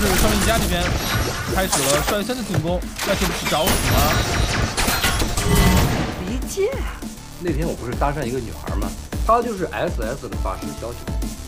少林家这边开始了率先的进攻，那这是找死吗？ 离间啊！那天我不是搭讪一个女孩吗？她就是 SS 的法师小姐。